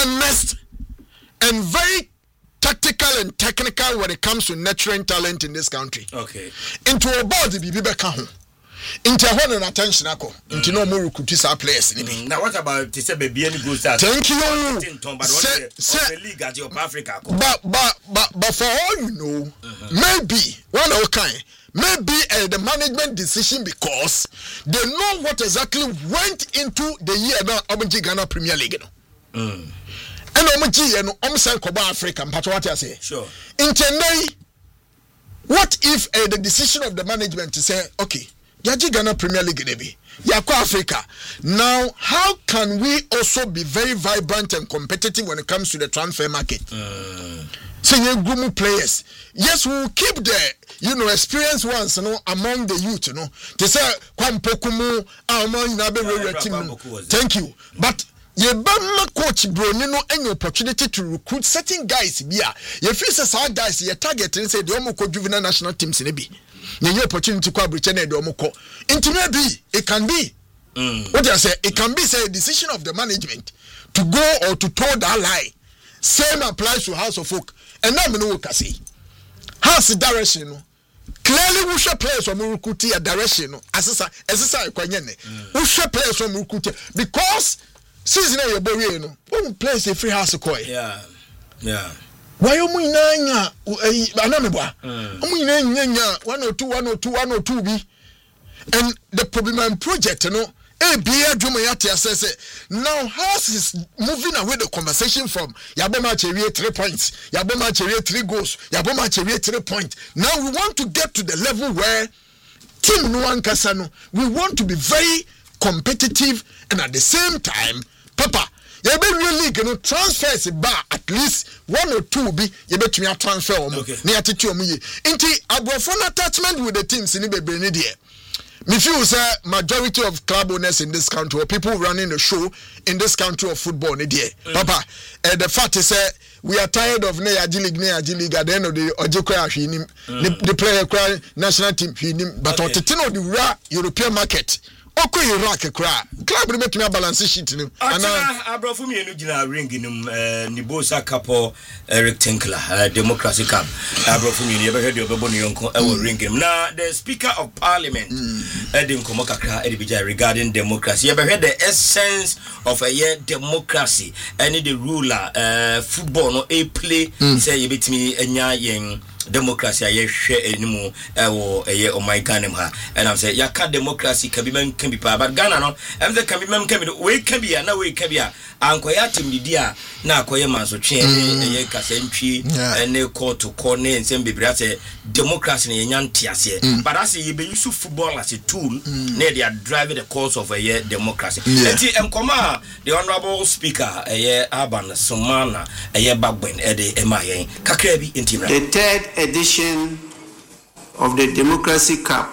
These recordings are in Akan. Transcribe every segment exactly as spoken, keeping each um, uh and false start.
honest and very tactical and technical when it comes to nurturing talent in this country. Okay. Into a body be beka ho. Into a and attention ako. Into no more recruit our players. Mm. Now what about to say baby any good start? Thank you. Say, say, the league at your Africa. But but but but for all you know, mm-hmm. maybe one okay. Maybe uh, the management decision because they know what exactly went into the year now Obanji Ghana Premier League. No? Mm. And Obanji and Omsan Koba Africa, but what I say? Sure. In Chennai, what if uh, the decision of the management to say, okay, Yaji Ghana Premier League, maybe Yako Africa. Now, how can we also be very vibrant and competitive when it comes to the transfer market? Mm. So you Gumu players, yes, we will keep the you know experienced ones, you know, among the youth, you know. They say Kwampokumu, among Nabe team. Thank you, but ye bama coach bro, you know, any opportunity to recruit certain guys. Yeah, you feel say our guys, your target and say the Omoko juvenile national teams in be. Your opportunity to collaborate and the Omoko. Into maybe it can be. Mm. What I say, it can be say a decision of the management to go or to toe that line. Same applies to House of Folk. And now we know what I say. House direction, no. Clearly we should play some recruiting a direction, no. As I say, we should play some recruiting because season you bury no. One place a free house of coin. Yeah, yeah. Why you mean nanya? Anameba. Omu nanya one or two, one or two, one or two be. And the problem and project, you know. A B A Jumayati says now House is moving away the conversation from Yaboma Cherie three points, Yaboma Cherie three goals, Yaboma Cherie three points. Now we want to get to the level where Team Nuan Kasano, we want to be very competitive and at the same time, Papa, you be really you know transfers bar at least one or two be you bet me a transfer okay. near to Inti Abrofon attachment with the teams in the Benedier. Me feel say majority of club owners in this country or people running the show in this country of football ni there. Mm. Papa, uh, the fact is uh, we are tired of ne League ne League at the end of the Ojekwa him the player cry national team him but okay. Otitino the ra European market. Oko Iraq cry. Club make me balance sheet no. Ana abrofo me enu gina ring num eh Nibosa Kapo rectangular democracy cup. Abrofo me ebe hwe de obebo ne yonko e wo ring num. Na the speaker of parliament e de nkomo kakra e de bija regarding democracy. Ebe hwe the essence of a year democracy any the ruler uh, football no e play say ye betimi enya yen democracy aye hwe enimu ewo eye o my Ghana ha and I'm say yaka democracy can be man can be pa but Ghana no em the can be man can be we can be na we can be ankoya timdidi a na akoye manso twe eye kasantwi ene court to corner ensem bebra say democracy na yenya ntiase but as ye be use football as a tool na they are driving the course of a year democracy enti enkoma the honorable speaker eye Aban Sumana eye Bagben e de emayen kakra bi enti the third edition of the Democracy Cup,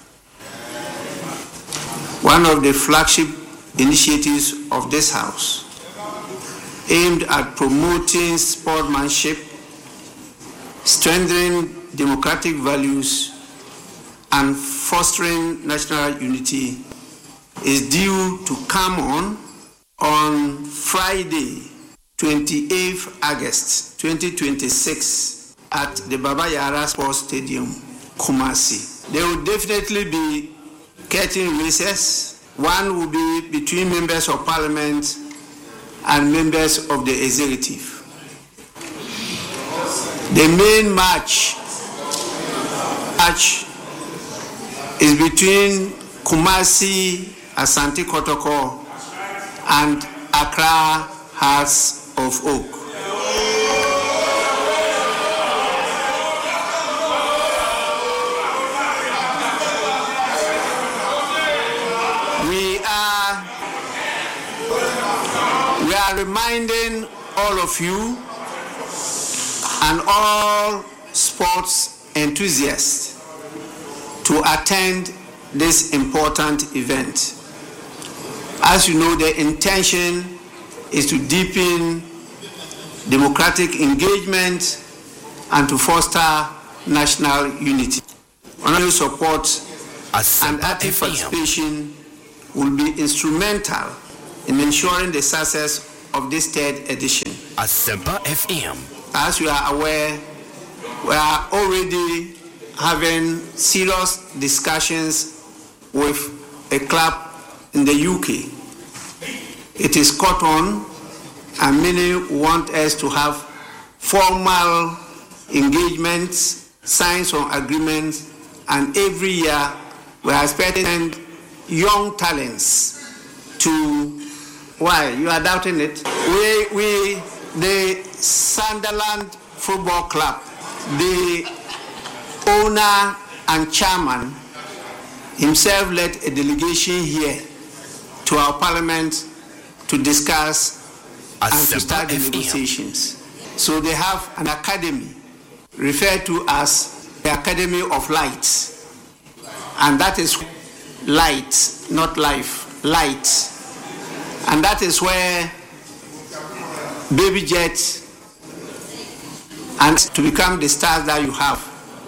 one of the flagship initiatives of this house, aimed at promoting sportsmanship, strengthening democratic values, and fostering national unity, is due to come on on Friday, twenty-eighth August twenty twenty-six. At the Baba Yara Sports Stadium, Kumasi. There will definitely be curtain races. One will be between members of parliament and members of the executive. The main match, match is between Kumasi, Asante Kotoko, and Accra Hearts of Oak. We are reminding all of you and all sports enthusiasts to attend this important event. As you know, the intention is to deepen democratic engagement and to foster national unity. Honorable support and active participation will be instrumental in ensuring the success of this third edition. Asempa F M. As you are aware, we are already having serious discussions with a club in the U K. It is Cotton, and many want us to have formal engagements, signs on agreements, and every year we are expecting young talents to. Why? You are doubting it? We, we, the Sunderland Football Club, the owner and chairman himself led a delegation here to our parliament to discuss and to start the negotiations. So they have an academy referred to as the Academy of Light. And that is light, not life, light. And that is where Baby Jet and to become the stars that you have.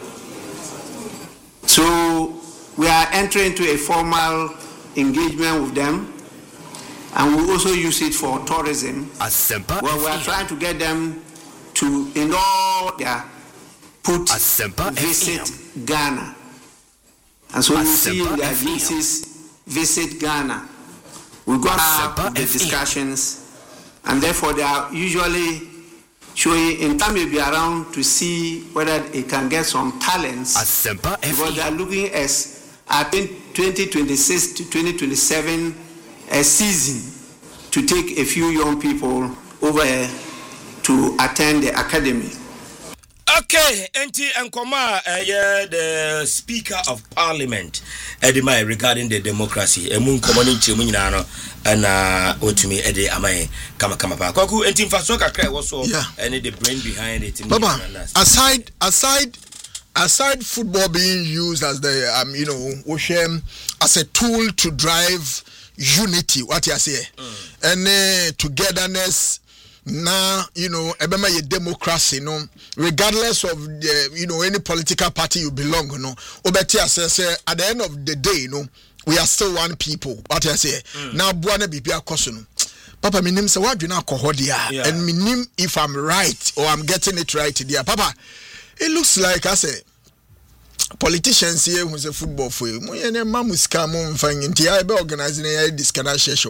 So we are entering into a formal engagement with them, and we also use it for tourism. Well, we are trying to get them to, in all their put, visit Ghana. And so you see their visits, visit Ghana. We got out the discussions, and therefore they are usually showing, in time will be around to see whether it can get some talents, because they are looking as at twenty twenty-six to twenty twenty-seven a season to take a few young people over to attend the academy. Okay, Enti Nkoma, uh, yeah, the Speaker of Parliament, Edima, regarding the democracy, a moon community, Munano, and uh, Otumi, Ede Amai, Kama Kama Paku, Enti Fasoka Cray was so, and the brain behind it. Baba, aside, aside, aside football being used as the, um, you know, Oshem, as a tool to drive unity, what you say, mm. and uh, togetherness. Now, you know, ebema ye democracy, no, regardless of the, you know, any political party you belong, no, obeti say at the end of the day, you know, we are still one people. What I say, now, buana bibia kosuno. Papa, my name say what you now kohodia, and my name if I'm right or I'm getting it right, dear Papa. It looks like I say. Politicians here who's a football for you. My name is Camus finding the I be organizing a discussion.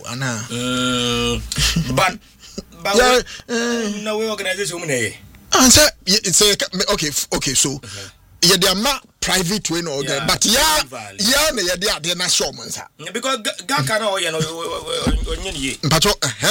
But. But yeah, uh, no we organization answer it's a okay okay so uh-huh. Yeah they are not private way no yeah, but yeah yeah na yeah they are they na show mansa because Gaka no you know onyeni mpacho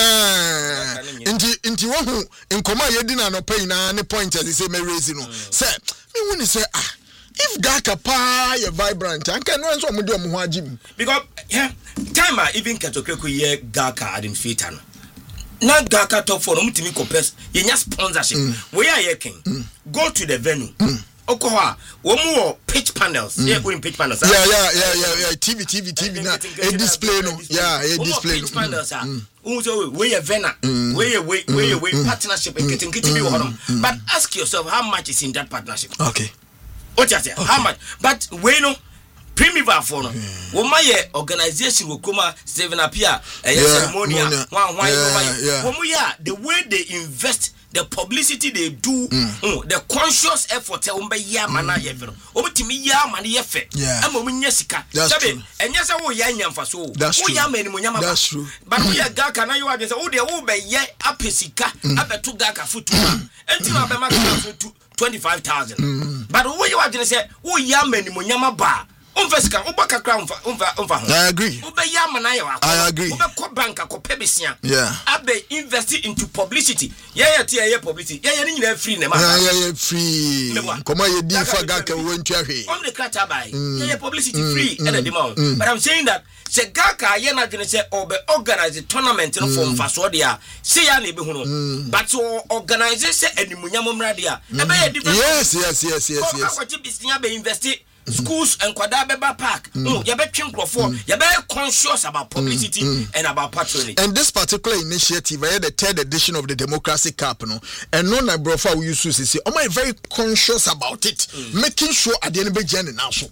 eh inti inti wo hu nkoma ye di na no pay na ne point as say me raise no say me woni say ah if Gaka pa you vibrant and can no so mo de mo ho agim because yeah time even Ketokreku ye Gaka administrator no na Gaka top for no mutimi compare yenya sponsorship we are here king go to the venue okoha wo mo pitch panels yeah we pitch panels yeah yeah yeah yeah yeah tv tv tv na a display no yeah a display pitch panels ah unso we are venue we are we we we partnership getting getting be one but ask yourself how much is in that partnership. Okay, what you say how much but we no Primiva for no woma ye organization wo kuma Steven Apia a ceremonial one one womo ya the way they invest, the publicity they do, mm. mm, the conscious effort e womba ya mana ye fe no obutimi ya mana ye fe ama omunya sika sabe enye se wo ya nyamfa so wo ya mani mo nyama ba but we ya Gaka na yo ade se wo de wo be ye apesika abeto Gaka futu enti na be ma futu twenty-five thousand mm. but wo ye wa de se wo ya mani mo nyama ba Umfesika ubaka kra umfa umfa umfa. I agree. Ube yama na yewa. I agree. Ube ko banka ko pebisia. Yeah. Abe invest into publicity. Yeah yeah tia yeah publicity. Yeah yeah ni nyina free na ma. Yeah yeah yeah free. Koma ye di fa Gaka we ntua hwe. On the krata buy. Yeah yeah publicity free and the demand. But I'm saying that se Gaka ye na dwene se obe organize tournament no for mfa so dia. Se ya na ebe hu no. But so organize se animunyam mra dia. Ebe ye different. Yes yes yes yes yes. Ko ko bisia be invest schools and Kwadabeba Park. Mm. You better for you better conscious about publicity mm. and about patronage. And this particular initiative, I had the third edition of the Democracy Cup, no, and no, my brother, we used to say, "Oh, my, very conscious about it, mm. making sure at the end of the journey now." So,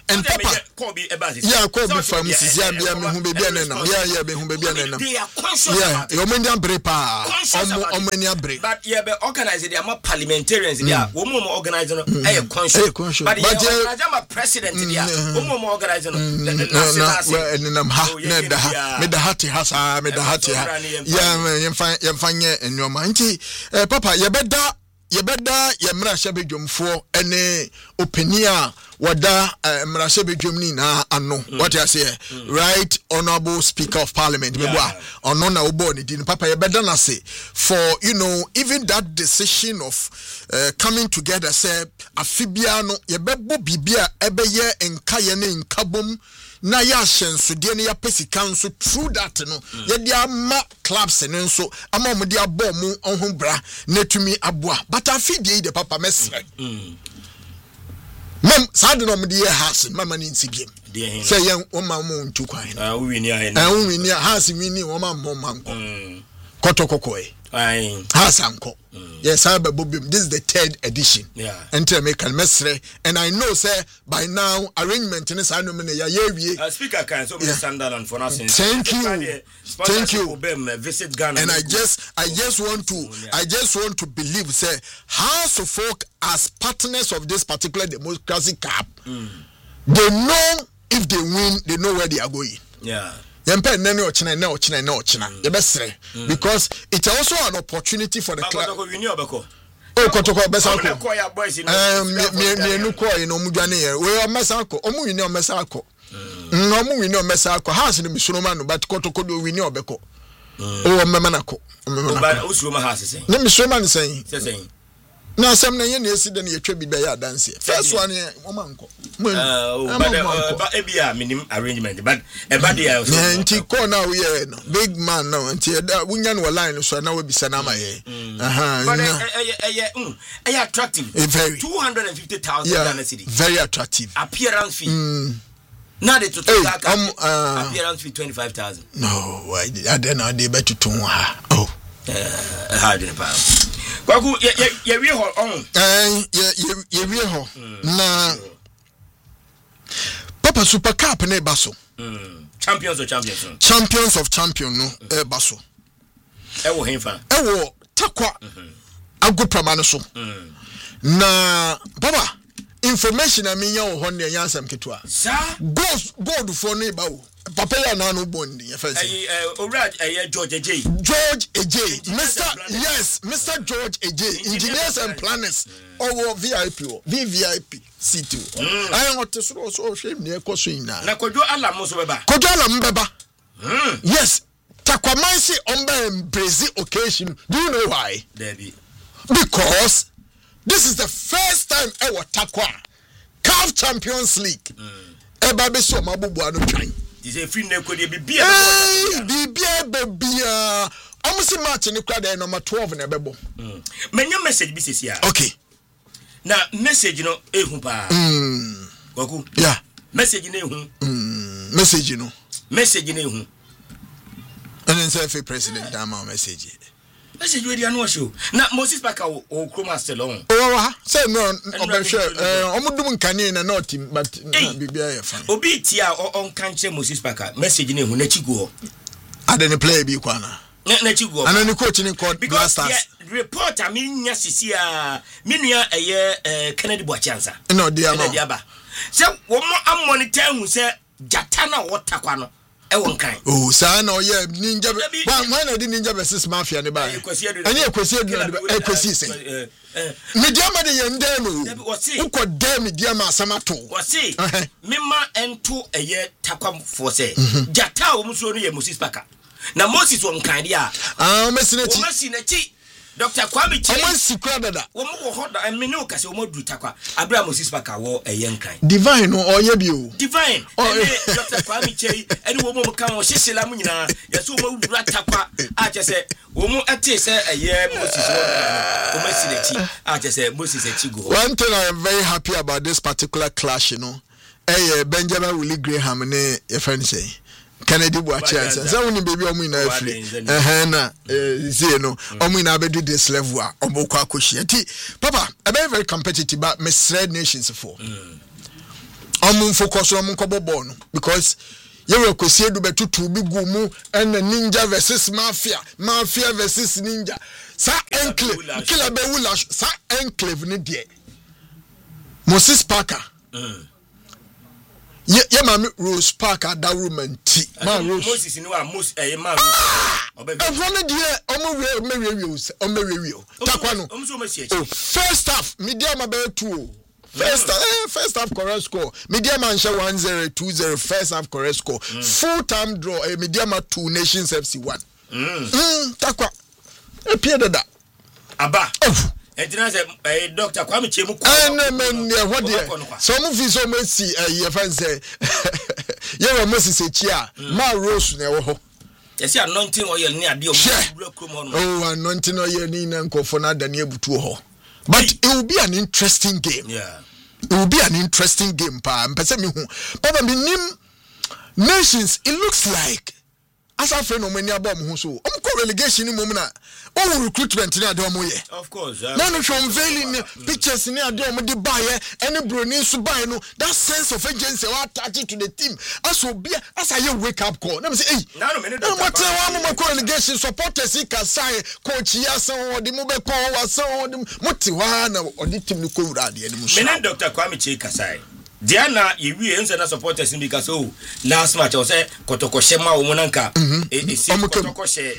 and papa Kobe Ebasi. Yeah, Kobe from Zambia, me who be bien now. Yeah, yeah, me who be bien now. They are conscious. Yeah, you mean them break pa. Omo break. But yeah, be organize they are more parliamentarians they are. Wo mo organize no eh conscious. But yeah, organize president they are. Wo mo organize no. Na na ha na da ha. Me da hati ha sa me da hati ha. Yeah, yemfa yemfa nye enwoma. Nti papa ye beda ye beda ye mra hye bedwomfo ene openia wada mra hye bedwom ni na ano what you say right honorable speaker of parliament me boa ono na obo ni din papa ye beda na say for you know even that decision of uh, coming together say afibia no ye bebo bibia ebeye enkaye ne nkabom na ya hyenso de ne ya pesika nso through that no ye de ama clubs ne nso ama mo de abọ mu ohun bra netumi aboa but afidie de papa mesre mm mem sad no mo de house mama ni nsibiem say ye o ma mo ntu kwan ah wo wi ni ahe ah wo wi ni house mi ni o ma mo manko kotokoko e ai house anko yes I this is the third edition yeah enter me can mesre and I know say by now arrangement in say no me ya ye uh, speaker can so yeah. Sunderland for us thank you thank you visit Ghana and I just I just want to yeah. I just want to believe say House of Folk as partners of this particular democracy cup mm. they know if they win they know where they are going yeah yempe nene ochina na ochina na ochina ye besre because it's also an opportunity for the club oh kotoko besako eh me me nu ko ino mudwane ye we omesako omu wini omesako no omu wini omesako house ni misunoma no but kotoko do wini obeko oh memanako ba usuroma house sen ne misunoma ni sen sen na asem na ye na esi de na yetwa bi be ya dance first one o manko uh but but ebia minim arrangement but eba dey also nti ko na we no big man now nti da wunya no line so na we bisa na ma ye aha but eh eh eh eh attractive very two hundred fifty thousand Ghana cedi very attractive appearance fee mm. Now they to hey, um, uh, appearance fee twenty-five thousand no I I don't know they better to ha oh uh hard in pound kwaku ye ye wi ho on eh ye ye wi ho na papa super cup na baso mm champions of champions champions of champion no e baso e wo henfa e wo takwa agopama no so na papa information a menya wo ho na yansam ketwa sa gold gold for no ba wo papa ya na no bond ye fancy eh owrad eh George Ejay George Ejay Mister yes Mister George Ejay engineers and planners or V I P or V V I P C two I want to so so hwem na ekoso ina na Kojo Alam so beba Kojo Alam beba yes takwamansi on the Brazil occasion do you know why Debbie because this is the first time ever takwa C A F Champions League eba be so mabubu anu twan this is free na ko de bibia bibia bibia almost match ni kwa da number twelve na bebo menya message bi sesi a okay na message no ehun pa mm kwaku yeah message no ehun mm message no message no ehun and then say president dama message message we dey no show na Moses Parker o chroma still on oh wa say no obehwe eh omudum nkane na not but bibia ya fine obi ti a on kanche Moses Parker message no ehun na chigo ade ne play bi kwa na na chigo ana ni coach ni called Blasters report a me nya sisi a me nua eye Kennedy Boachansa no dia no dia ba se wo mo amonitor hu se jata na wotakwa no e won kan oh sa na oye ninja one when di ninja versus mafia ne ba ani ekwesi edu na ekwesi se media ma de yende no uko dem media ma asamato wose mema ento eye takwa for se jata wo muso no ye Moses Parker na Moses won kan dia ah mesinachi o mesinachi Doctor Kwame Chei o sikra dada wo mo ho da me no kase wo mo du takwa Abraham Moses Parker wo eye nkan divine no oye bi o divine and Doctor Kwame Chei eni wo mo kan wo hyehyela mu nyina yeso wo du takwa a chese wo mo ate se eye Moses wo o mesinachi a chese Moses echi go. One thing I am very happy about this particular clash, you know, eh Benjamin Willie Graham ne your friend say Kennedy Boachansa say we baby omu na free eh na eh say no omu na be do this level a obokwa akohia ti papa a very very competitive but misread nations for I'm focus on Munkobo because you were considered to be two big gumu and the ninja versus mafia, mafia versus ninja. Sa enclave, killer bewulash, sa enclave ni die. Moses Parker. Mm. Ye ye mami Rose Parker da woman tea. Ma Rose. Moses ni wa Moses eh ma Rose. Obe. E wona die omo we me we we o me we we o. Takwa no. Oh, first half media ma be two. First half, eh, first half correct score. Media man share one zero two zero. First half correct score. Mm. Full time draw. Eh, media man two Nations F C one. Mm. Mm. Takwa. E pie da. Aba. Oh. Entina say eh Doctor Kwame Chemu ko. Eh no man ne ho de. So mo fi so mo si eh ye fan say. Ye wa Moses Echia. Ma Rose na wo ho. Yes, anointing oil ni ade o mo. Oh, anointing oil ni na nkofo na da ne ebutu ho. But it will be an interesting game. Yeah. It will be an interesting game, pa. Mpese mi hu. Papa mi nim Nations, it looks like as a friend of many about me so. I'm call relegation in moment. Oh, recruitment in Adomo ye. Of course. No, no, show unveiling pictures in Adomo the buyer, any brony to buy no. That sense of agency or attaching to the team. As will be as I wake up call. Let me say, hey, no, no, no, no, what I'm call relegation supporters he can say coach Yasan or the mobile call or so the Motiwana or the team to go radi anymore. Men Doctor Kwame Chikasai. Diana, you will answer supporters because oh, last match I say Kotoko Shema Omonanka. It's Kotoko She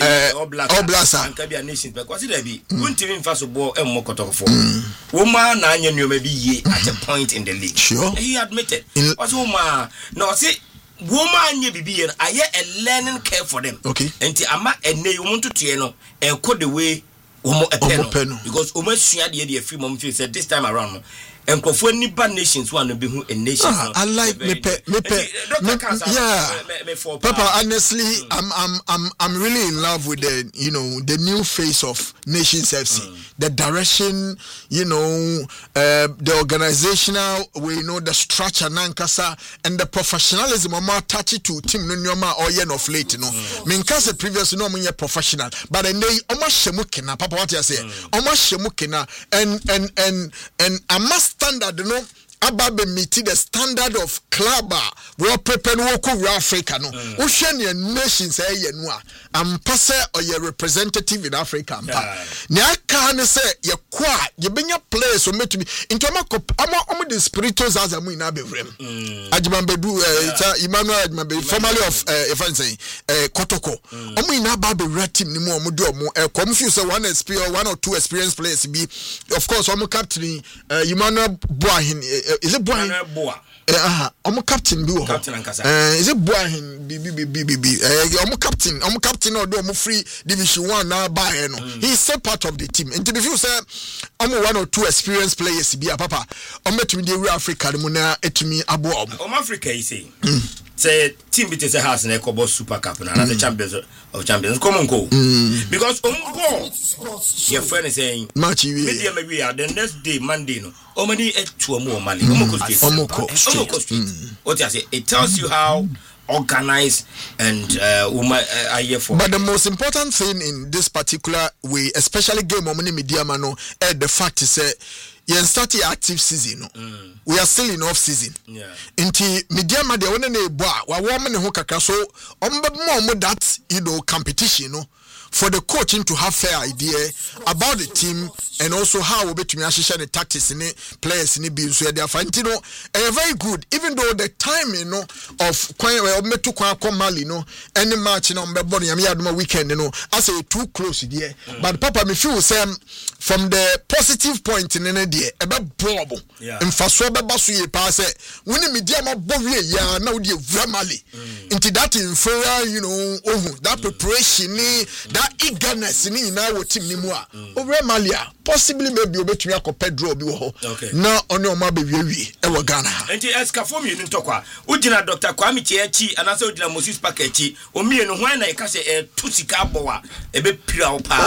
Oblasa and Kabia Nation. But what's it be? Won't even first of all and more Kotoko for woman and you may be ye at a point in the league. Sure. He admitted. What's woman? No, see, woman you be and I hear a learning care for them. Okay. And Ama and they want to Tieno and call the way Omo Epeno because almost she had the idea free mom said this time around. And for any bad nations want to be a nation. Ah, I like me pe me pe me, yeah. Papa, honestly, mm. I'm I'm I'm I'm really in love with the you know the new face of Nations F C. Mm. The direction, you know, uh, the organizational way, you know, the structure nankasa and the professionalism of my touchy to team no nyoma or yen of late, you know. Minkasa previous no me professional, but then they almost shemukina. Papa, what you say? Almost shemukina and and and and I must standard no ababe meet the standard of club we are prepared work with Africa no we share nations eh ye no am pass or your representative in Africa mpa ne aka ne say ye kwa ye benya players o metumi into ama ama the spirituals as amu ina be vrem Ajimambedu eh Emmanuel Ajimambedu formerly of eh if I say eh Kotoko omu ina ba be red team ni mu omu de omu eh come few say one experience one or two experienced players be of course omu captain eh Emmanuel Boahin is it Boahin Boa eh aha omu captain bi wo captain ankasa eh is it Boahin bi bi bi bi bi eh omu captain omu captain or do omu free division one na ba eh no he is still part of the team and if you say omu one or two experienced players bi papa omu metumi de Africa mu na etumi abo omu omu Africa you say say team bit is a house na ekobo super cup na the champions of champions come on go because um go your friend is saying match we media maybe are the next day Monday no omani etu omo mali omo ko omo ko what you say it tells you how organized and uh, uh, are for but the most important thing in this particular way especially game omani media mano eh the fact is that yen start the active season no mm. we are still in off season yeah inti media ma de wona na ebu a wa wo me ne ho kakra so ombe mo that you know competition no for the coaching to have fair idea about the team and also how we betumi ahihye the tactics ni players ni bi so they are fanti no eh very good even though the time you know of kwan we metu kwan Mali no any match no mbe born yam yadoma weekend no as a too close there mm. but papa me feel say from the positive point in any there e be bobo in faso be baso ye pa say when media ma bowie ya na we dey Mali into that inferior you know oh that preparation ni that eagerness ni na wo team ni mu a over Malia possibly maybe obetumi akopɛ draw bi wo ho na one o ma be wiwi e wo Ghana enti eska form you ntokwa ugina Doctor Kwame Chiachi anasa ugina Moses Parker chi o mie no hwan na e ka se e to sika abowa e be pira wo pa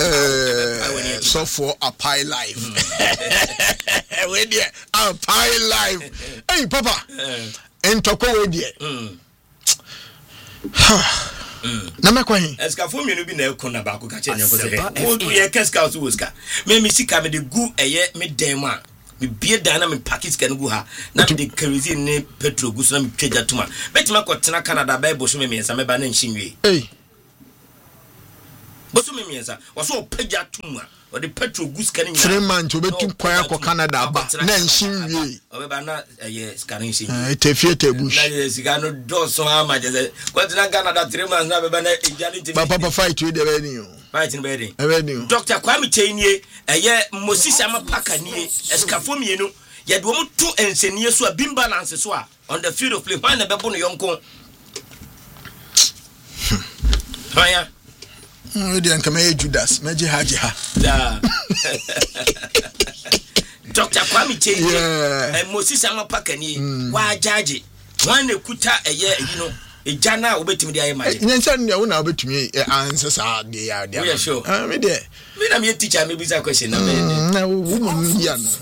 so for a pie life we there a pie life hey papa ntokwa we there na makwan eska fo mi no bi na ekona ba ko ka che nyen ko se o ye keska so woska me mi sika me de gu eye me den ma me bie dan na me package kan gu ha na me de kerosene ne petrol gu so na me twaja tuma betima ko tena Canada Bible so me miensa me ba na nshinwe eh bo so me miensa wo so paja tuma o de petrol gu scan ni three months obetum kwaya ko Canada ba na nshinwe o be ba na eh scan nshinwe eh tefie tebush na ye sika no do so ama je ko tena Canada three months na be ba na ejani te ba papa fight we de be ni o fight ni be ni e be ni Doctor Kwame Chenie eye Moses Amapaka nie eskafo mienu ye de omu tu ensenie so a beam balance so a on the field of play when na be bo no yonko Fire. we dey nka me Judas meje haje ha Doctor Kwame Chenie yeah. eh Moses Amapaka nie wa jaje wan na kuta eye you know ejana obetimi de aye maje nyansa ne wo na obetumi answer sa de ya de yeah sure ah me de me na me teacher me bisa question na me na wo mu ya no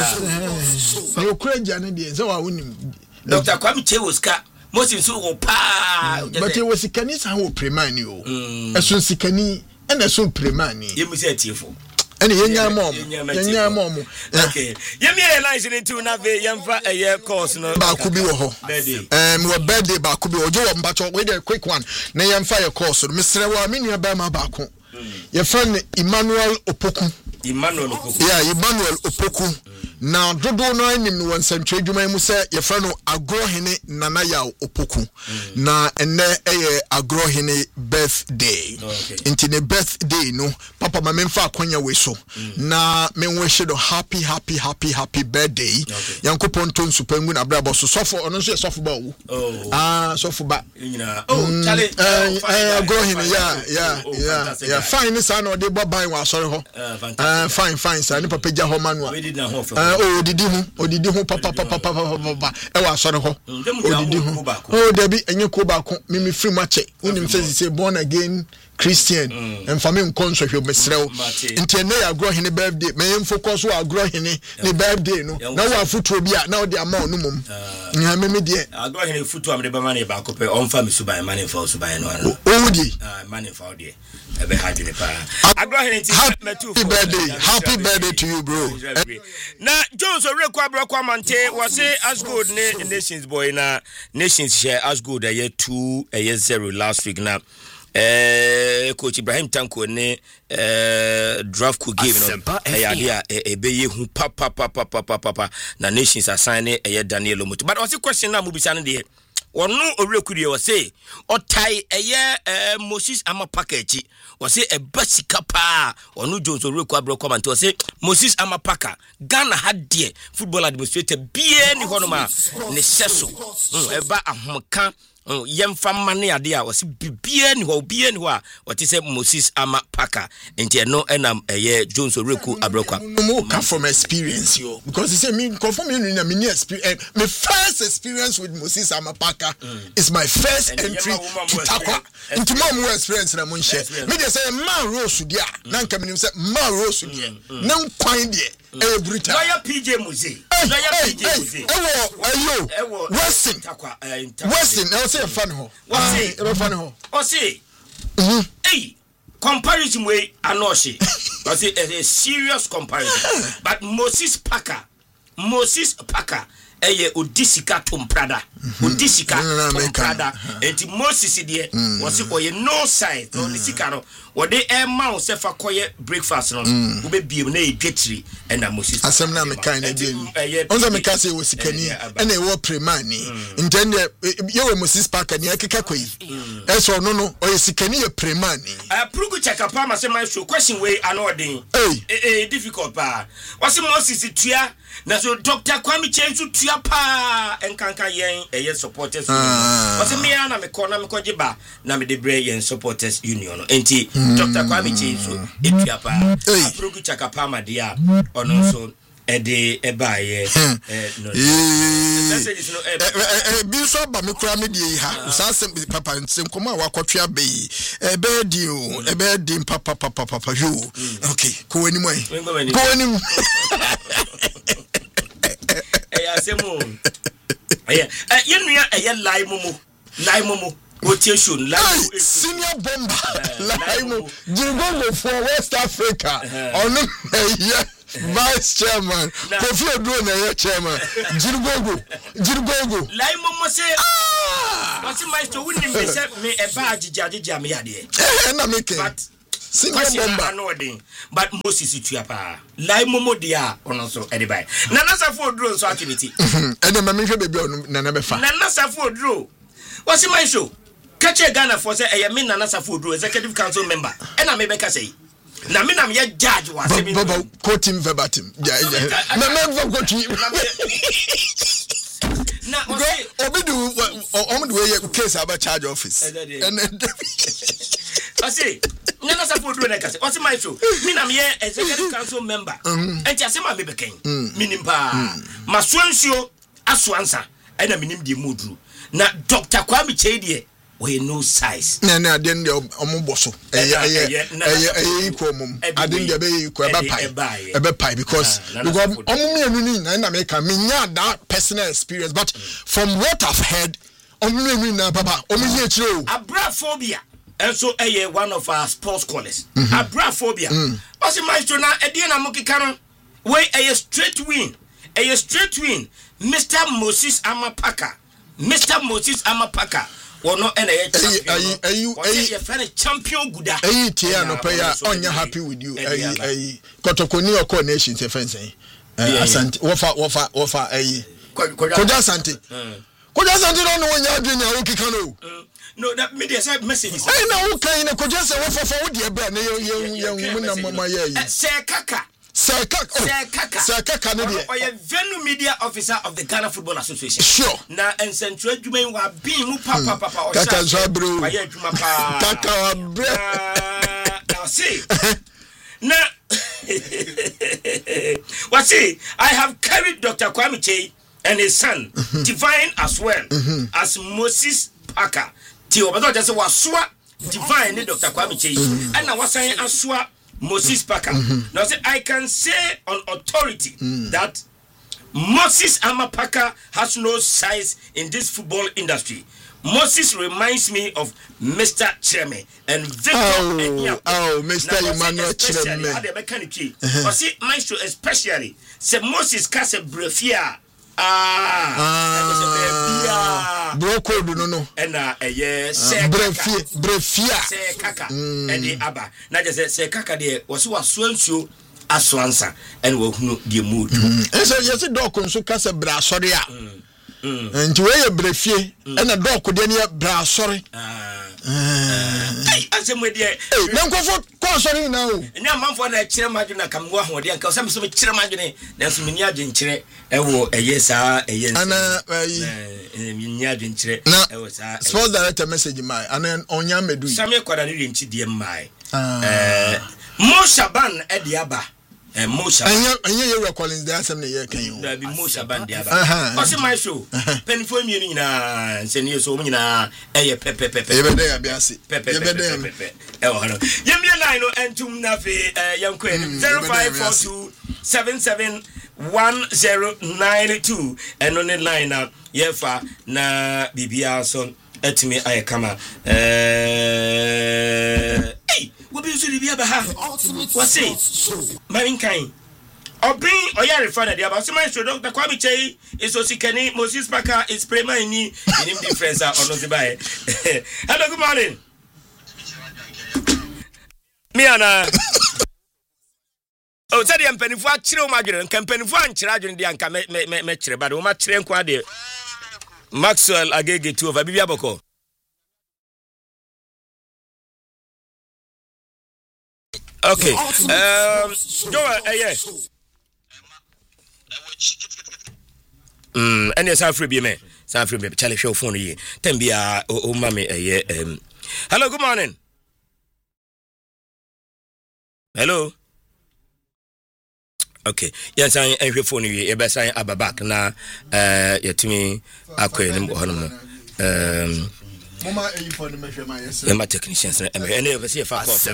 na okura jane de so wa wonim Doctor Kwame Chenie Oscar Moses so wo pa but it was sikani sa wo premani o eso sikani ena so premani yemu se tiefo ene yenya mom yenya mom okay yemi e line ni tu na ve yemfa eye course no ba ku bi wo ho em wo birthday ba ku bi ojo wo mbacho we dey quick one na yemfa ye course no mesre wa me nua ba ma ba ko ye friend Emmanuel Opoku Emmanuel Opoku yeah Emmanuel Opoku na dodo no anim no nsantwe dwuma mu se ye friend no Agrohene Nana ya Opoku na enne eye Agrohene birthday into the birthday no papa ma memfa akonya we so na me wish do happy happy happy happy birthday yankopon to nsupangu na brabo so sofo ono so sofo ba wo ah sofo ba oh chale eh Agrohene yeah yeah yeah yeah fine sa na de boban wa sori ho ah fine fine sa ni papa ja ho manua oh didi hu odidi hu papa papa papa papa e wa sori ho odidi hu oh debi enye ko ba ko mimi free mache unim say say born again Christian and family nkonso hwe mesrew nti na ya Agrohene birthday me yem focus wa Agrohene ni birthday no na wa futuo bia na odi ama onu mum nya me me de Agrohene futuo am de ba mane ba ko pe on fa me suban mane fa suban no ano odi ah mane fa odi e be happy ne pa Agrohene ti metu happy birthday happy birthday to you bro na Jones Oreku Abroko Amante was say as good ne Nations boy na Nations share as good a two a zero last week na eh coach Ibrahim Tanko ne eh draft could give no eh idea e be ye hu pa pa pa pa pa pa na Nations assign eh Daniel Omoto but was the question na mu bisa ne de onu Oreku de was say otai eh eh Moses Amapaka echi was say e basika pa onu Jones Oreku Abroko Amante was say Moses Amapaka Ghana had de football administrator bie ni honoma ne seso e ba ahomka yemfa mane ade a wose bibie ni ho bie ni ho a wote se Moses Amapaka enti no enam eye Jones Oreku Abroko no come from experience yo because he say me confirm me na me experience my first experience with Moses Amapaka mm. is my first and entry to Takwa into mom experience na mo nhye me dey say man rose dia na nka me say man rose dia na nkwan dia eh brutal lawyer P J Muze lawyer P J Muze ewo ayo Weston Takwa Weston I say fan ho what say e fan ho o say mhm eh comparison way anoshi I say a serious comparison but Moses Parker Moses Parker eye odisika tomprada odisika tomprada enti Moses die was oye no side no disika no wode e ma se fa koye breakfast no wo be biem na e dwetiri e na Moses asem na me kan na dey onza me ka say wo sikani e na e wo premani ntende ye wo Moses Parker ni akeka koyi e so no no oye sikani ye premani a prugu chakapa ma se my show question way anodin eh eh difficult pa was Moses tua na so Doctor Kwame Chenie so tua pa enkanka yen eye supporters union was me na me ko na me ko giba na me de bre yen supporters union enti Doctor Kwame Chenie so etua pa aprugu chakapa ma dia ono so ede eba ye eh no message no eh bi so ba me kura me die ha usase papa nsem koma wakotwa be eh be di o eh be di papa papa papa yo okay ko wani mo ko wani eh asemo eh yenua eh lai mumu lai mumu rotation live senior bomber live Jigongo for West Africa on yeah vice chairman Kofi Oduro na ye chairman Jirgogo Jirgogo lai momo se wasi maestro wuni me se me e ba agigagija me yade eh na make but single bomber no dey but Moses tuapa lai momo dia ono so e dey bai na nasafo Oduro so activity e dey ma me hwe bebi onu na na be fa na nasafo Oduro wasi maestro kache Ghana for say e me na nasafo Oduro executive council member e na me be ka say na me na me judge wa say me baba quote him verbatim yeah yeah na me go quote him na obi do omo do we case about charge office and I say na na support do na ka say o say my show me na me executive council member enti ase ma me be kan minim pa masonsuo aso ansa e na minim die moduru na Doctor Kwame Chedie we no size na na den de omo boso eh eh eh equal mum adin de be equal ebe pai ebe pai because because omo me anu ni na na me can me nya that personal experience but from what I've heard omo me anu na papa omo ye chiro abraphobia and so eh one of our sports callers abraphobia what's my show na e dey na mokika no we eh straight win eh straight win Mister Moses Amapaka Mister Moses Amapaka wono ena ye champion ayi ayi ye friend champion guda ayi tie no pay ya onya happy with you ayi ayi kotokoni oko nation se fence eh asante wofa wofa wofa ayi koja asante koja asante no wonya adwenya wo kika no no that media say messages ayi na wo kan na koja se wofa fa wo de bra na ye ye na mama ye yi se kaka Sir Kaka, Sir Kaka, Sir Kaka, no, a venue media officer of the Ghana Football Association. Sure. Na and Central Jumain wa be mu papa papa or Kaka Zabro. Kaka Zabro. Now see. Now, what see? I have carried Doctor Kwame Chedie and his son, Divine as well as Moses Parker. Tio, but just was swa Divine Doctor Kwame Chedie, and I was saying aswa. Moses Parker. Mm-hmm. Now, say, I can say on authority mm. that Moses Amapaka has no size in this football industry. Moses reminds me of Mister Chireme and Victor. Oh, oh Mister Emmanuel Chireme. Uh-huh. But see, Maestro, especially, say Moses Kase Brefia. Ah, ah, broko do no no. And uh, yes, brefia, brefia, say kaka, and the abba. Now just say kaka there was what swansu aswansa and we know the mood. And so yes, dog on so kasa bra sorry. And to wear brefie and a dog could any bra sorry. I say, my dear, don't go for sorry now. Now, man, for that chairman, I come go on, because I'm so chairman. There's many agent chair. A yes, a yes, and a was sports director message my and then on Yamedu. Some quadrillion in T D M I. Moshaban at the Abba. And Mosha, and you were calling the assembly. Can you be Mosha Bandia? What's in my show? Penny for me in a senior so many a pepe pepe. Every day I be a pepe pepe. Yamia Lino and Tum Nafi, young queen zero five four two seven seven one zero nine two and on the line up. Yefa na Bibia son at me I come out. Hey, what be usually be about half? What's it? Mankind. Or bring or ya refer the about some show Doctor Kwame Chedie is Osikani, Moses Parker is Prema in him difference or not buy. Hello, good morning. Me ana. Oh, tell them penny for chiro magrin, can penny for and children the anka me me me chire, but my train quad Maxwell Agege two of a Bibiaboko. Okay. Um, Joe, eh, yes. Mm, and yes, I'm free, be man. I'm free, Charlie show phone ye. Ten be a oh, mammy, eh, um. Hello, good morning. Hello. Okay. Yes, I am your phone ye. Best I am back now. Uh, yet to me, I couldn't. Um. Mama, you for the measure my yes. My technicians and never see a fuck off.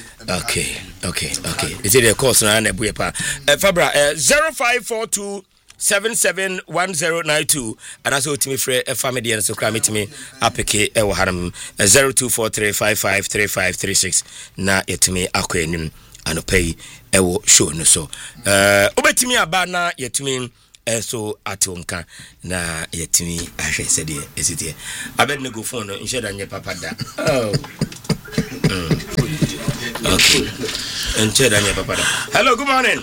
Okay, okay, okay. Is it a course now? Fabra zero five four two seven seven one zero nine two and also to me free family and so cram to me apeke e wo haram zero two four three five five three five three six na yetumi akwanim anopay e wo show no so eh obetimi aba na yetumi eso atonka na yetimi ahwe sede esite abed ne go phone no nheda nye papa da oh mm. Okay nheda nye papa da. Hello, good morning.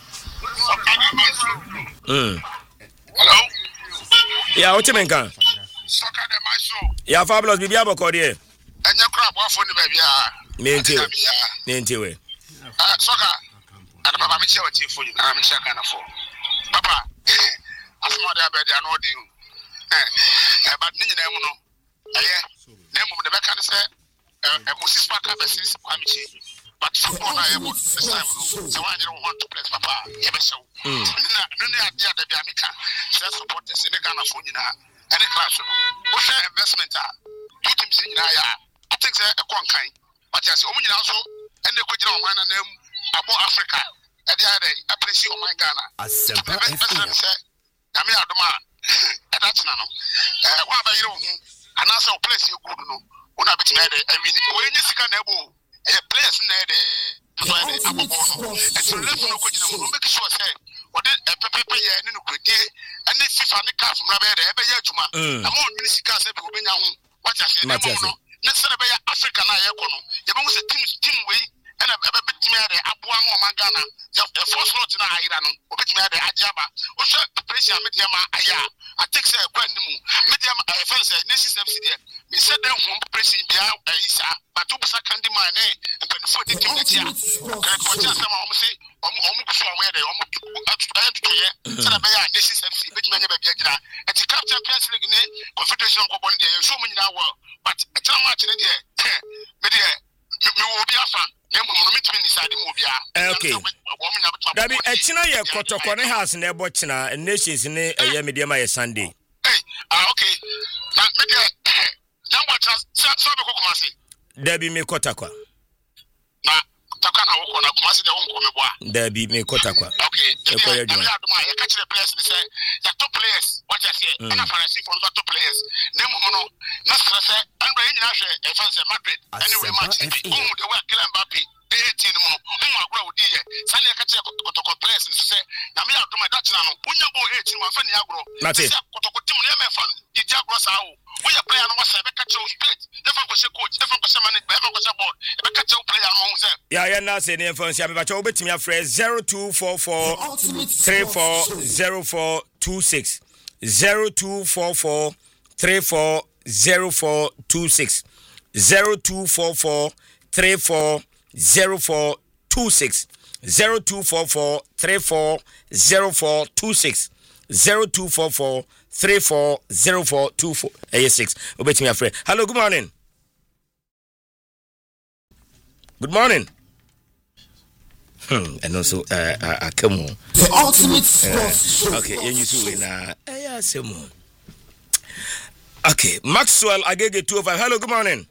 Mm. Hello. Yeah, what you mean kan? Soccer de my show. Yeah, fabulous bibia boko de. Enye kra bo afo ni ba bia. Nenti. Nenti we. Ah, soccer. Ada baba mi che wa ti fo ni, na mi che kana fo. Papa, asmo de abedi ano de. Eh, but ni nyina mu no. Eh, na mu de be kan se eh Moses Parker versus Kwamichi. But football na able this time no. So why you don't want to play papa? You be so. Na no na dia da bia mika. Say supporters in the Ghana for nyina. Any class no. Wo share investment ah. Two teams nyina ya. I think say e kon kan. But yes, omu nyina so ene ko gina o man na nam abo Africa. E dia dey appreciate o man Ghana. Asempa F M. Na me adoma. E dat na no. Eh wa ba yire hu. Ana say o place you good no. Una beti na dey e win. O enyi sika na ebo. A place in there, so I mean, I'm going to so let's look at the make sure say what a paper here and and this is on the car from Rabbi, every year to my among ministers, every woman, what I say, let's celebrate African Iacono. You must a team team way and a bit mad at Abuamo Magana, the first lot in Iran, or bit mad at Ajaba, or shall pressure medium Aya. I take say a quantum medium, I fancy, this is M C D. We said them home pressing the Aisa. But to second my name and for the team that year. Can I just say, almost aware they almost to hear. So I may this is M C, which many baby at the Captain Champions League, Confederation of one day, so many now. But a time much in the year, you will be a fan. Okay. Dabi echina ye kotoko ne house na ebo china nations ne eye media ma ye Sunday. Hey, ah okay. Na media number chance so be kokomase. Dabi me kotakwa. Na takana wo kona komase de won ko meboa. Dabi me kotakwa. Okay. Ekoye aduma ye catch the players say the top players what you say and I fancy for the top players. Name no na stress and we nyina hwe e fancy Madrid anyway match. Who the way Kylian Mbappe eighteen mo mo agora odi ye sane e catch kotoko players say na me aduma that na no unya bo eighteen mo fa ni agoro. Say kotoko team na me fan di agoro sa wo. We are player no say be catch you straight. Never go say coach, never go say manager, never go say board. E be catch you player no say. Yeah, yeah na say ne fancy me ba cho obetimi afre zero two four four three four zero four two six zero two four four three four zero four two six zero two four four three four zero four two six zero two four four three four zero four two six zero two four four three four zero four two four six. Obetimi afre. Hello, good morning. Good morning. Hmm, and also uh uh come on. The ultimate sports. Uh, okay, you see we na eh yeah semo. Okay, Maxwell Agege two oh five. Hello, good morning.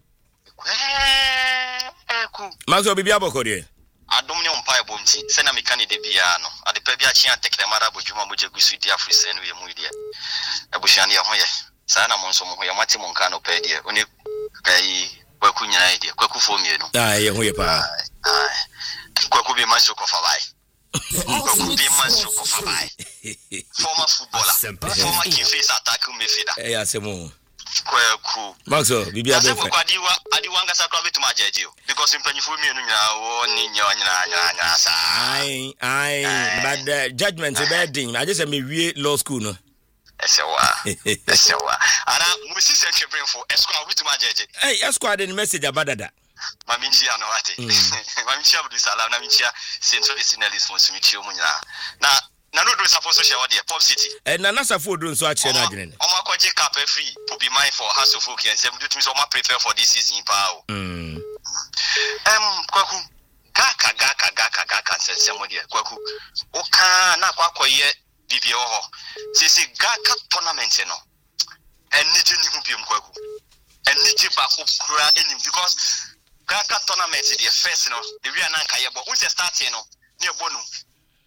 Eh ku. Maxwell bibia boko de. Adom ne umpa e bomti. Se na meka ne de bia no. Ade pa bia chia teklemara bojuma mo jegusu di afrisen we mu de. Ebushane ye ho ye. Sa na mo nso mo ho ye mate mo nka no pa de. Oni kai kwaku nyina de. Kwaku fo mie no. Ah, ye ho ye pa. Ah. Kwaku bi maso ko fa bai. Kwaku bi maso ko fa bai. Former footballer. Former key face attack midfielder. Eh ya semo. Kwaku. Maxwell bibia be. Kwaku adiwa adiwa ngasa kwa betu majeje because impanyifu mie no nyina wo ni nyo nyina nyina nyina sa. Ai ai but the judgment is bad thing. I just say me wie law school no. Esewa. Esewa. Ana musi senche brainful esquad betu majeje. Hey, esquad in message abadada. Maminchi ano ate. Maminchi Abdul Salam na minchi Central Sinalis for Sumichi omunya. Na na no do suppose share what Pop City. Eh na na safo do nso a che na agene. Omo akwaje cap free to be mine for House of Folk and say do to me so ma prepare for this season pa o. Mm. Em kwaku gaka gaka gaka gaka sensemo de kwaku. Oka na kwakoye bibie ho. Sisi gaka tournament no. Enije ni hu biem kwaku. Enije ba ko kura eni because Gaka tournament the first no the we na nka yebo who say starting no ne bonu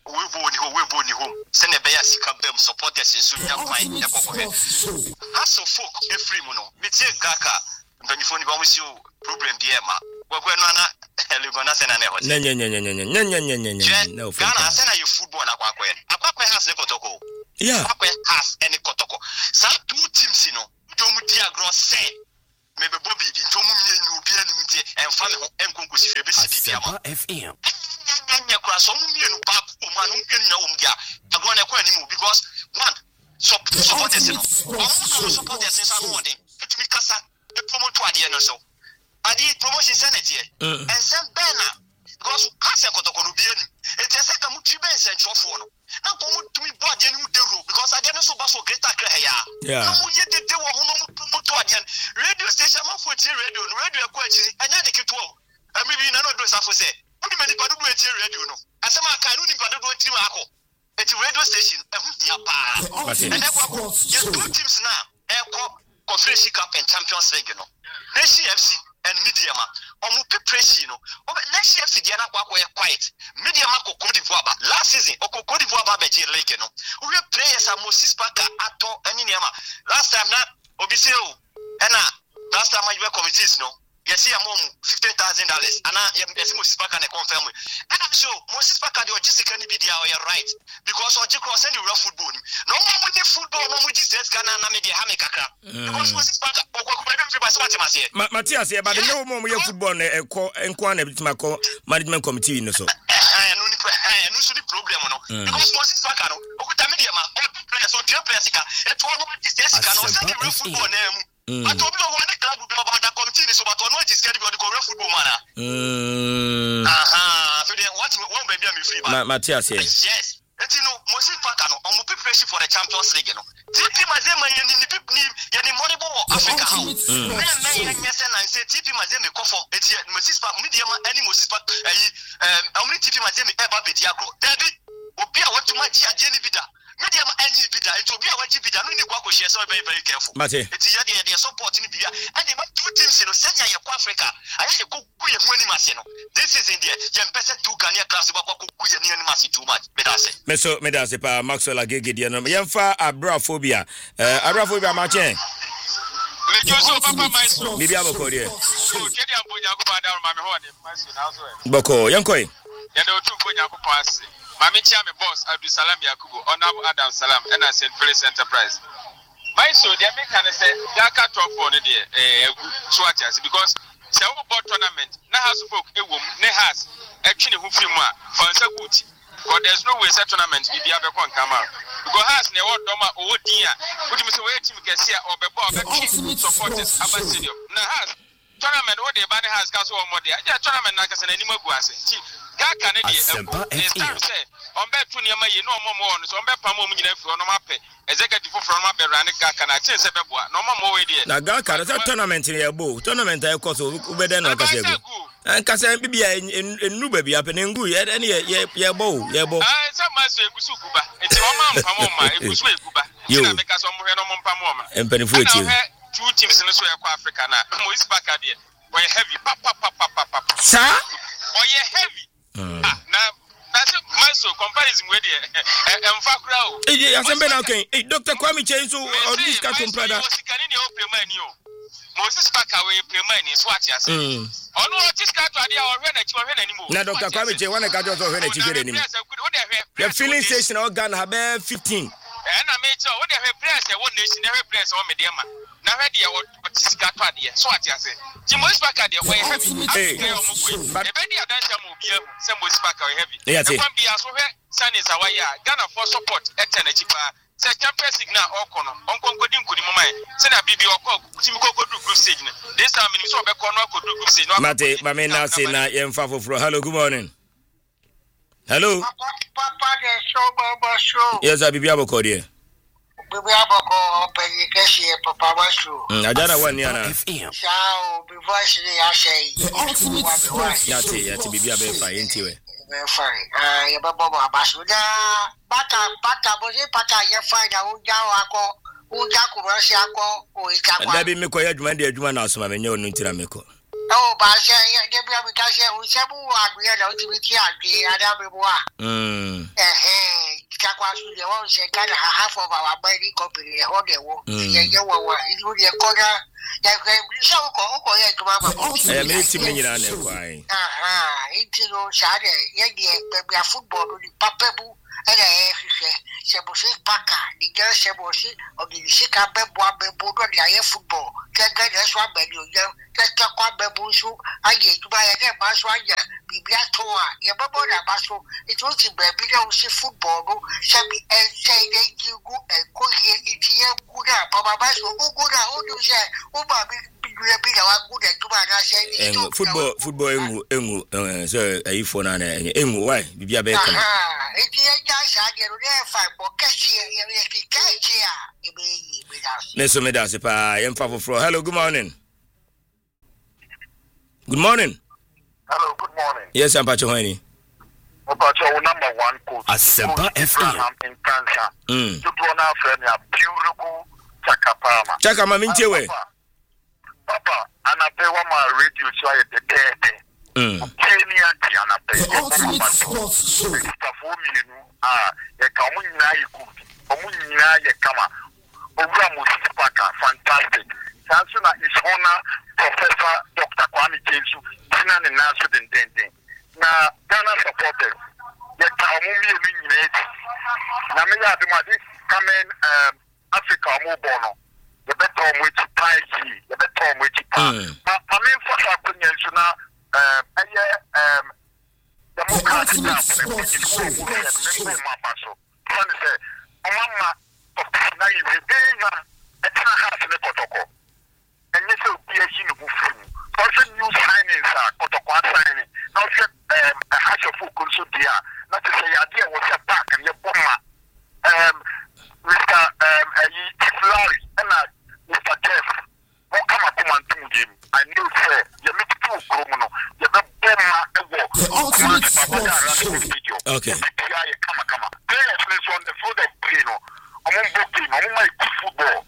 we bo ni ho we bo ni ho se ne be ya sika bem supporters nso nya kwan e kokko he haso folk e free mu no me tie gaka mpanifo ni ba mu si problem bi e ma gwagwa no ana Legona se na ne ho nya nya nya nya nya nya nya nya nya nya no for Ghana se na you football na kwakwe akwakwe has ne kotoko yeah akwakwe has any kotoko sa two teams no do mu dia gro se me be bobi di ntomu mienu obi ani mtie emfa me ho enkonkosi fe be si Asempa F M nya kwa so mu mienu ba o ma no mienu na o mu dia agro na kwa ni mu because one supporters no supporters is no one it me kasa e promote ade no so adi promotion senate here and some banner because kase kotoko no bi ani it is like mu twi ben sentrofo no na ko mu tumi board ani mu dero because ade no so ba so greater kra ya yeah mu ye de de wo ho no mu promote ade radio station ma for ti radio no radio e ko achi anya de keto am bi na no do safo say odi mani padu do eti radio no asema aka no ni padu do eti ma ko eti radio station e hu dia pa and e ko ye two teams na e ko Conference Cup and Champions League no Nation F C and Mediama omu preparation no obe Nation F C dia na kwa kwa quiet Mediama ko Cote d'Ivoire ba last season o Cote d'Ivoire ba be league no we players are Moses Parker ato ani niama last time na obi say o na last time you committees no yes ya mom fifty thousand dollars ana yes Moses Parker na confirm and I'm sure Moses Parker the logistic ni be dia you right because oji cross and the real football no more the football no more just Ghana na me dia ha me kakra because Moses Parker o kwa kwa be ba smart masie Matias e ba de no mo ye football na e ko enko na bitima ko management committee no so eh no ni eh no so the problem no because Moses Parker no o kuta me dia ma players so three players ka e to no just ka no say the real football na mu but obi no one club do about that committee so but no just get the real football man mm aha so then what one baby am free ba Matias yes eti no Moses Parker no omo preparation for the Champions League no T P Mazembe ni ni ni ya ni money ball Africa how na na ya nyese na say T P Mazembe ko for eti Moses Parker media ma any Moses Parker eh um omni T P Mazembe e ba be dia gro dabi obi a watuma ji aje ni bida media ma any bida eti obi a waji bida no ni kwa ko share so very very careful eti ya dey dey support ni bia and the two teams no senya ye kwa Africa aye ye ko ku ye mwani mase no this is in there ye mpese two Ghana class ba kwa ku ye ni mase too much bedase meso medase pa Maxwell Agege dia no yemfa abraphobia eh abraphobia ma chen le joso papa maiso bibi aboko dia so kedi ambonya ko ba da ma me ho ne maiso na so e boko yankoi ya de otu mbonya ko pass mami chia me boss Abdul Salam Yakubu Honorable Adam Salam and Saint Felix Enterprise maiso dia me kan say Gaka top four ne dia eh so atias because say we bought tournament na house folk ewom ne has etwe ne hu free mu a fansa kuti because there's no way set tournament bi bia be kon kama because has ne what doma o din a would me say we team kesi a obebo obeki supporters aba stadium na has tournament what the ban has ka so o mo dia ja tournament na kasa na ni magu ase ti Gaka ne dia e start say on be tu ne ma ye no mo mo on so on be pam mo nyina fi on ma pe executive from ma be run Gaka na tin se be boa no ma mo we dia na Gaka na tournament ne bo tournament ay ko so ubede na kasa go nkasa bibia enu ba bia penengu ye ne ye ye bo ye bo ah se ma so egusu kuba enti o ma mpam o ma egusu ekuba na me ka so mo hwe no mo mpam o ma empanifu eti two teams no so e kwa Africa na Moses Parker de boy heavy pa pa pa pa pa sa boy heavy ah na that's my so comparison with the emfa kra o eh asembe na okay eh Doctor Kwame Chenso on this cartoon brother Moses Parker we premier ni so ati ase onu o this cartoon ade a o hwe na chi o hwe na ni mo na Doctor Kwame Chenso wana ka jo so hwe na chi hwe na ni mo the filling station o Ghana have fifteen eh na me chi o de hwe press e wo nation e hwe press o me de ma na hwe de o this cartoon ade so ati ase ti Moses Parker de we heavy eh e be di adansia mo bia se Moses Parker we heavy e kwa bia so hwe Sani Zawaya Ghana for support etena chipa se Champions League na okono onkonko di nkodi momai se na bibi okọ timi koko do group stage ne this time ni so be kono akodo group stage no mate mame na se na yemfa foforo. Hello, good morning. Hello papa papa de show baba show yes bibi aboko de bibi aboko open keshi papa wa show ajara wani ana sao before she ya say yati yati bibi abefa yentiwe fine ah ya baba abasu da bata bata boje pata ya fine na unja wako unja kurosi ako o ikakwa ndabi meko ya adwuma de adwuma na asoma menye onu ntira meko Oh, but I say, yeah, because we say, who are we are not to be here, the other boy. Mm. Eh, Kakwasu, the one say, kind of half of our body company, hold the war. Yeah, you were, it would be a corner. Yeah, so go, yeah, to Mama. I am eighty million and a quine. Aha, it's no sad, yeah, yeah, football, the papabu. And I say, Sabosi Paka, the girl Sabosi, or the Sika Bebo, Bebo, the air football. Can't get us one bed, you know, just talk about Babusu. I get to buy a game, Baswaya, Bibiatoa, your Babo, Basso. It was in Baby, see football, shall be and say they you go and go here, it's here, good up, Papa Basso, who go down, who do say, who Baby. And football, football, engu, engu, uh, so a if for an engu, why? Bibia Beckham. Ah, it's a guy, I get there five pockets here. Neso me da se pa yem fa foforo. Hello, good morning. Good morning. Hello, good morning. Yes, I'm Pacho Honey. Pacho, number one coach. Asempa F M. In Cancer. Mm. To one our friend, Pure Chakapama. Chakama minchewe. Papa, and I pay one my radio so I the dead. Mm. Kenya and I pay four million. Ah, a common Nayu, Omuna Yakama, Obramu Paka, fantastic. Sansuna is honor Professor Doctor Kwame Jesu, Tina and Nasu and Dende. Now, Ghana supporters, yet Kamumi eliminate. Namina Dumadi, come in Africa Mobono. The better which pie, the better which pie. I mean, for opinions, you know, um, um, the more country now, the more you go, and make my muscle. One say, Mama, of now you will be a half in the protocol. And this will be a human food. Also, new signings are protocol signing. Now, a hash of food consultia. Not to say, idea was a back and your bomber. Um, Mister Um, Larry, and I. Mister Jeff, what come up and do him? I knew, sir, you make two criminal. You have a okay. Come on, come on. Players on the foot of Plano. I'm on booking, I'm on my good football.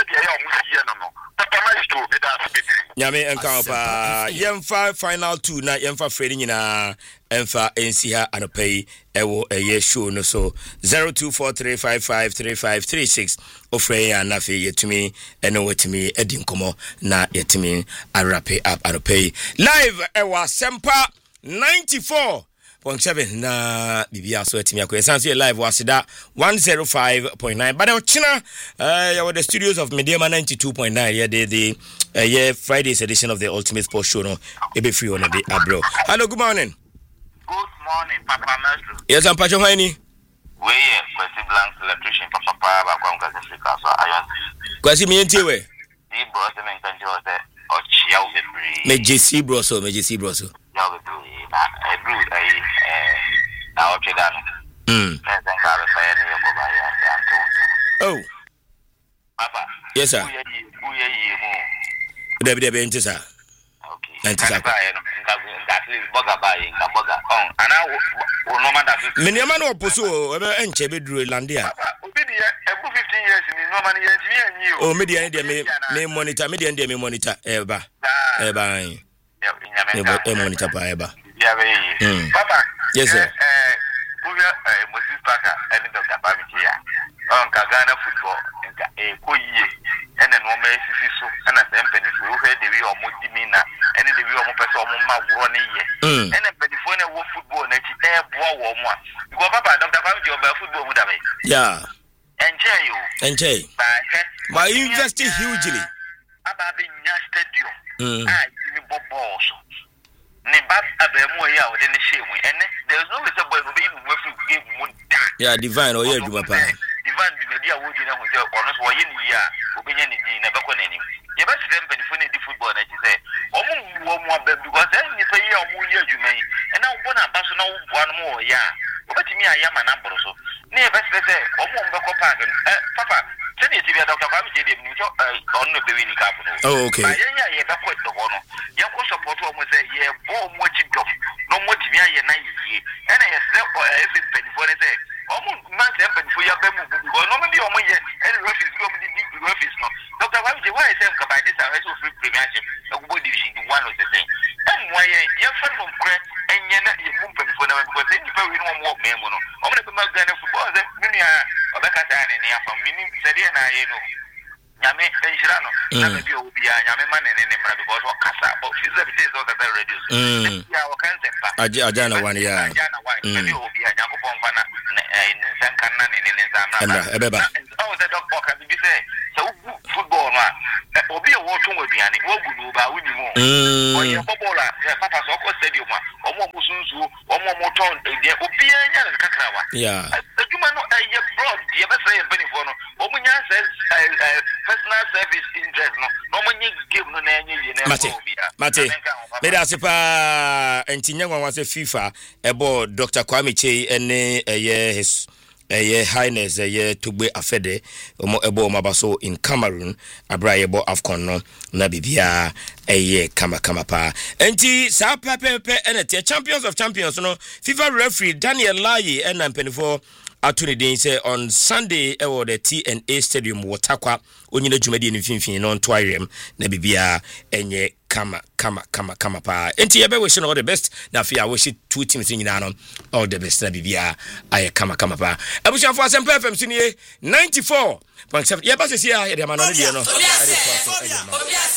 Nyame enka pa yemfa final two na yemfa fredi nyina emfa ensia anopai ewo eye show no so zero two four three five five three five three six ofre ya na fe yetumi eno wetumi edi nkomo na yetumi arape up anopai live ewa sempa ninety-four point seven na bibia so etimi akoye sanse live wasida one oh five point nine but ochina uh ya the studios of Mediama ninety-two point nine yeah the the uh, yeah Friday's edition of the Ultimate Sports Show no e be free on the abro. Hello, good morning. Good morning, Papa Maestro. Yes, I'm Pacho Haini. We here Kwesi Blanks electrician Papa Papa ba kwa mkazi Africa so ayon. Kwesi mi entiwe. Di bro se men kanjo se ochia u bebre. Me J C bro so me J C bro so. Ya we do na e bro ai eh na ochida no. Mm. President ka be fa ni yokoba ya ya oh. Papa. Yes sir. Uye yi uye yi mo. Debi debi ntisa. Okay. Ntisa. Ngati boga bayi ngaboga on ana wo no man that Mediama no oposo e be enche be duro landia. Obi di ebu fifteen years ni no man ye ntimi anyi o. Oh media dey me me monitor media dey me monitor e ba. E ba yin. E monitor pa e ba. Ya be yi. Papa. Yes sir. Eh Uya eh Moses Parker and Doctor Bamikia. On Ghana football nka e koyie ene no ma sisi so ena sempeni so wo he de wi omo dimina ene de wi omo pese omo ma woro ne ye ene pedifo ne wo football na chi e boa wo mo a because Papa Doctor Bamikia oba football mu da me yeah enjoy you enjoy ba he but investing hugely aba be nya stadium mm ah ni bobo so ni bad abemu ya wo de ne shemu ene there is no way say boy no be mu fi game mu da yeah divine o ye aduma pa divine di media wo gina ho say ono so ye ni ya obenya ni din na be ko nanim ye ba sidem pedifo ne di football na chi say omo wo mo ba because any say ye omo ye aduma yi ena wo na ba so na wo boa no mo ya obetimi aya ma na mboro so ne ye ba sidem say omo mbe ko park eh papa tell you the Doctor Kwame J D M so on no be ni cap no oh okay ba ye ya ye ba ko to ho no ye ko support omo say ye bo mo chi dof no mo timi aye na yi ena ye say e fi pedifo ne say omo man say pedifo ya ba mu because no me bi omo ye any referees go me di referees no Doctor Kwame J why say ka by this I so free premiership e go division one of the thing memo no o me be ma Ghana football ze me ya obeka sa ne ne afam mini sede na ye no nyame enhira no na be obi ya nyame ma ne ne mra because o kasa o fiza bite so that reduce ya o kan sempa aja aja na one ya aja na one be obi ya nyako pon fa na nsan kan na ne ne nsan na ebeba o ze doctor kan bi say so football no obi e wo tun aduane wo gudu ba wuni mu o ye football a papa so ko stadium a o mo musunsu o mo mo ton de obi anya na kakrawa ya aduma no ye broad ye be say beni for no o mo nya say personal service interest no no mo nyi game no na anya ye na obi a mate me da sepa entinya nwa se FIFA ebo Doctor Kwame Chei ene eye his eye highness eye Tugbe Afede omo ebo mabaso in Cameroon abra yebo Afcon no na bibia eye kama kama pa enti sa pepepe ene te champions of champions no FIFA referee Daniel Laye ena mpenifo atuni den say on Sunday ewo the T N A Stadium Watakwa onyina dwumadi ne finfin no nto ayem na bibia enye kama kama kama kama pa enti yebe we all the best na fia we two teams nyina no all the best na bibia aye kama kama pa abusha for Asempa F M sini ninety-four point seven yeba sesi ya de manano de no